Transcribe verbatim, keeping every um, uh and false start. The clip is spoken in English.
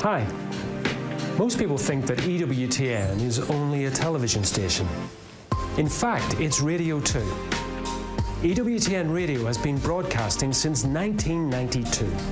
Hi. Most people think that E W T N is only a television station. In fact, it's radio too. E W T N Radio has been broadcasting since nineteen ninety-two.